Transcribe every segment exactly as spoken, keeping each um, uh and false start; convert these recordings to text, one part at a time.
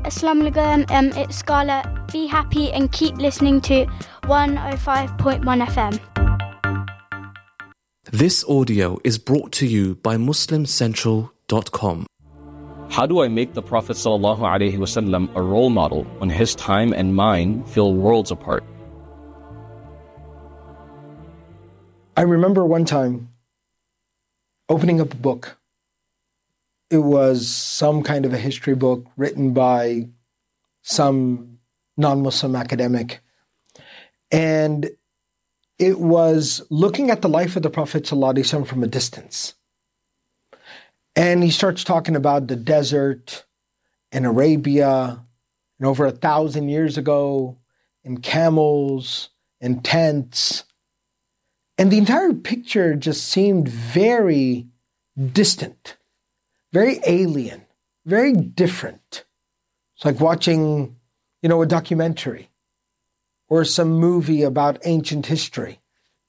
Assalamu alaikum, um, it's Scarlett. Be happy and keep listening to one oh five point one F M. This audio is brought to you by Muslim Central dot com. How do I make the Prophet ﷺ a role model when his time and mine feel worlds apart? I remember one time opening up a book. It was some kind of a history book written by some non-Muslim academic. And it was looking at the life of the Prophet ﷺ from a distance. And he starts talking about the desert in Arabia, and over a thousand years ago, and camels and tents. And the entire picture just seemed very distant, very alien, very different. It's like watching, you know, a documentary or some movie about ancient history.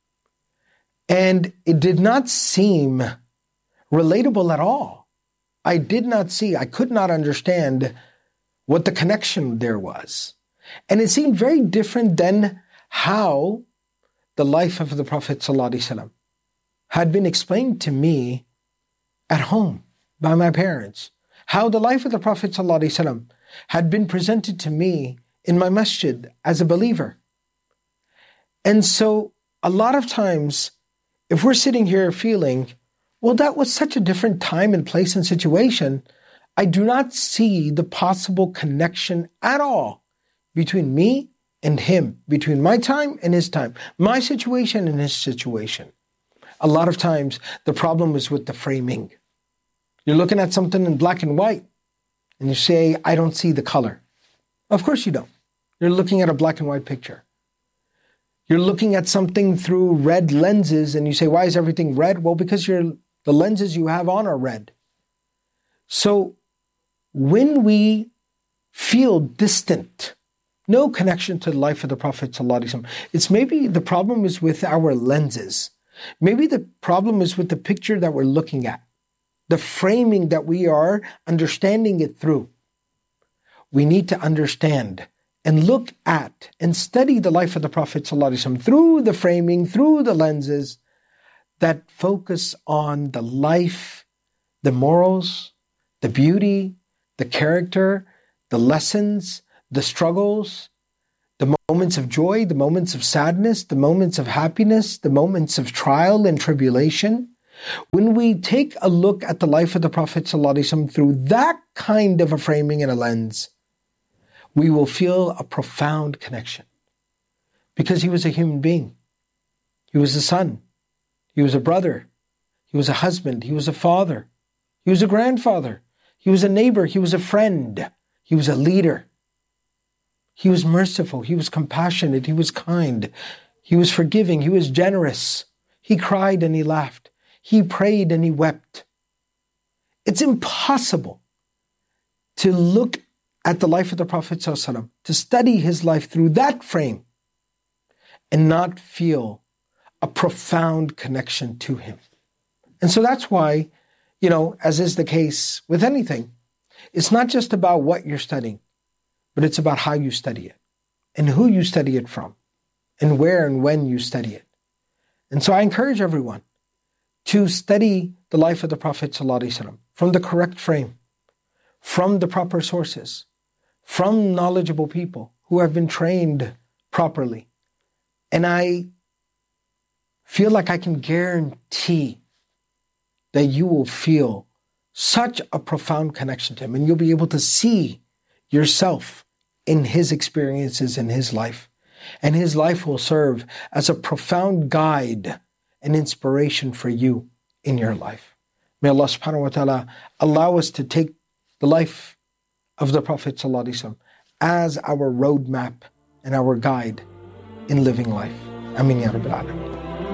And it did not seem relatable at all. I did not see, I could not understand what the connection there was. And it seemed very different than how the life of the Prophet ﷺ had been explained to me at home by my parents. How the life of the Prophet ﷺ had been presented to me in my masjid as a believer. And so a lot of times, if we're sitting here feeling, well, that was such a different time and place and situation, I do not see the possible connection at all between me and him, between my time and his time, my situation and his situation. A lot of times, the problem is with the framing. You're looking at something in black and white, and you say, I don't see the color. Of course you don't. You're looking at a black and white picture. You're looking at something through red lenses, and you say, why is everything red? Well, because you're, the lenses you have on are red. So when we feel distant, no connection to the life of the Prophet ﷺ, it's maybe the problem is with our lenses. Maybe the problem is with the picture that we're looking at, the framing that we are understanding it through. We need to understand and look at and study the life of the Prophet ﷺ through the framing, through the lenses that focus on the life, the morals, the beauty, the character, the lessons, the struggles, the moments of joy, the moments of sadness, the moments of happiness, the moments of trial and tribulation. When we take a look at the life of the Prophet ﷺ through that kind of a framing and a lens, we will feel a profound connection. Because he was a human being. He was a son. He was a brother. He was a husband. He was a father. He was a grandfather. He was a neighbor. He was a friend. He was a leader. He was merciful. He was compassionate. He was kind. He was forgiving. He was generous. He cried and he laughed. He prayed and he wept. It's impossible to look at the life of the Prophet ﷺ, to study his life through that frame and not feel a profound connection to him. And so that's why, you know, as is the case with anything, it's not just about what you're studying, but it's about how you study it and who you study it from and where and when you study it. And so I encourage everyone to study the life of the Prophet ﷺ from the correct frame, from the proper sources, from knowledgeable people who have been trained properly. And I feel like I can guarantee that you will feel such a profound connection to him, and you'll be able to see yourself in his experiences in his life. And his life will serve as a profound guide and inspiration for you in your life. May Allah subhanahu wa ta'ala allow us to take the life of the Prophet ﷺ as our roadmap and our guide in living life. Ameen ya Rabbil Alameen.